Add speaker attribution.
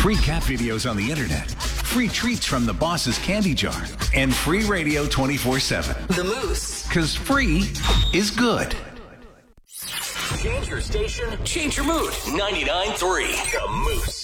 Speaker 1: free cat videos on the internet, free treats from the boss's candy jar, and free radio 24/7.
Speaker 2: The Moose.
Speaker 1: Because free is good.
Speaker 3: Change your station, change your mood. 99.3 The Moose.